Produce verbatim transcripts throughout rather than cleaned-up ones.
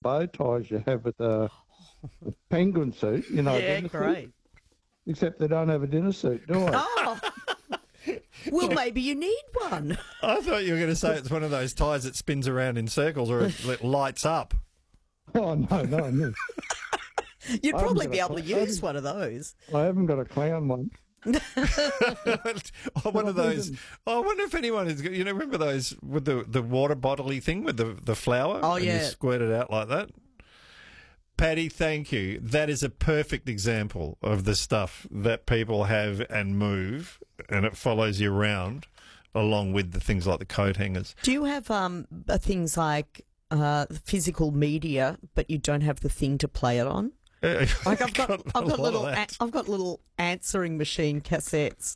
bow ties you have with the, the penguin suit, you know, Yeah, dinner great. suit, except they don't have a dinner suit, do they? Oh, well, maybe you need one. I thought you were going to say it's one of those ties that spins around in circles or it, it lights up. Oh, no, no, no. You'd I probably haven't be got able a- to I use haven't- one of those. I haven't got a clown one. Oh, one of those. Oh, I wonder if anyone is. You know, remember those with the the water bottle-y thing with the the flower? Oh, and you yeah. squirt it out like that. Paddy, thank you. That is a perfect example of the stuff that people have and move, and it follows you around, along with the things like the coat hangers. Do you have um uh, things like uh physical media, but you don't have the thing to play it on? Like I've got, I've a got lot little, of a, that. I've got little answering machine cassettes,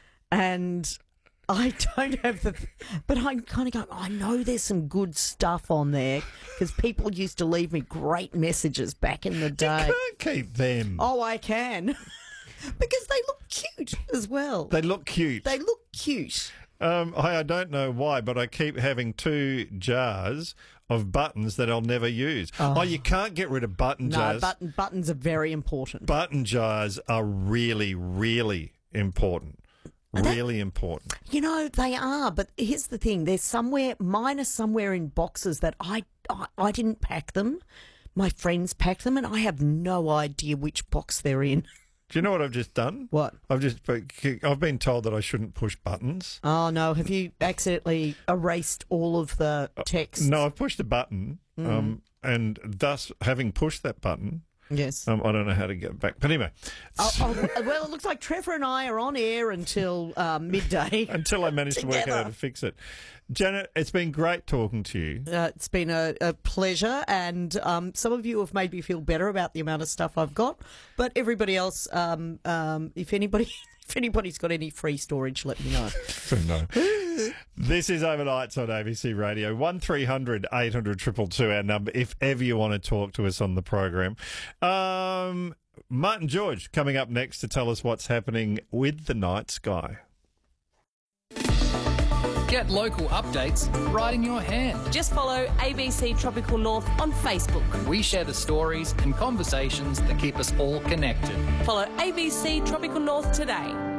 and I don't have the, but I'm kind of going, I know there's some good stuff on there because people used to leave me great messages back in the day. Can't keep them. Oh, I can, because they look cute as well. They look cute. They look cute. Um, I, I don't know why, but I keep having two jars of buttons that I'll never use. Oh, you can't get rid of button No, jars. button buttons are very important. Button jars are really, really important. Really important. You know, they are, but here's the thing. There's somewhere, mine are somewhere in boxes that I, I, I didn't pack them. My friends packed them, and I have no idea which box they're in. Do you know what I've just done? What? I've just I've been told that I shouldn't push buttons. Oh, no. Have you accidentally erased all of the text? No, I've pushed a button, mm. um, and thus having pushed that button, yes, um, I don't know how to get back. But anyway, oh, oh, well, it looks like Trevor and I are on air until uh, midday. Until I manage to work out how to fix it. Janet, it's been great talking to you. Uh, it's been a, a pleasure, and um, some of you have made me feel better about the amount of stuff I've got. But everybody else, um, um, if anybody, if anybody's got any free storage, let me know. No. This is Overnights on A B C Radio. one three hundred eight hundred two two two, our number, if ever you want to talk to us on the program. Um, Martin George coming up next to tell us what's happening with the night sky. Get local updates right in your hand. Just follow A B C Tropical North on Facebook. We share the stories and conversations that keep us all connected. Follow A B C Tropical North today.